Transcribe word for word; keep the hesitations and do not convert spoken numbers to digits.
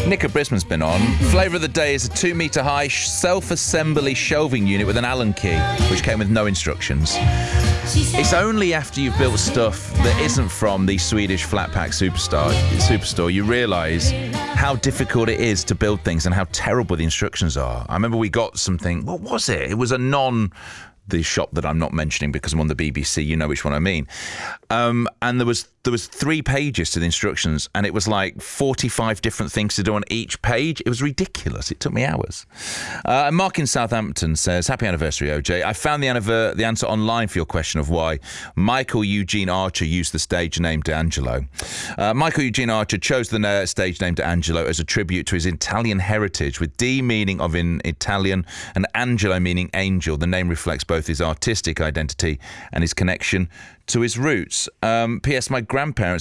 Nick of Brisbane's been on. Flavour of the day is a two-metre high self-assembly shelving unit with an Allen key, which came with no instructions. It's only after you've built stuff that isn't from the Swedish Flatpack Superstar Superstore you realise how difficult it is to build things and how terrible the instructions are. I remember we got something, what was it? It was a non... the shop that I'm not mentioning because I'm on the B B C, you know which one I mean. Um, and there was there was three pages to the instructions, and it was like forty-five different things to do on each page. It was ridiculous. It took me hours. Uh, and Mark in Southampton says, happy anniversary, O J. I found the, anniver- the answer online for your question of why Michael Eugene Archer used the stage name D'Angelo. Uh, Michael Eugene Archer chose the uh, stage name D'Angelo as a tribute to his Italian heritage, with D meaning of in Italian and Angelo meaning angel. The name reflects both his artistic identity and his connection to his roots. Um, P S. My grandparents